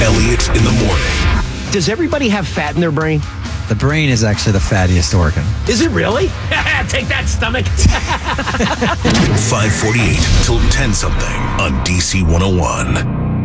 Elliott in the morning. Does everybody have fat in their brain? The brain is actually the fattiest organ. Is it really? Take that, stomach. 548 till 10 something on DC 101.